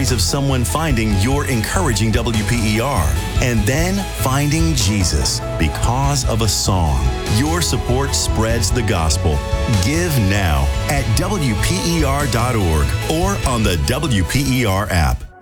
stories of someone finding your encouraging WPER and then finding Jesus because of a song. Your support spreads the gospel. Give now at WPER.org or on the WPER app.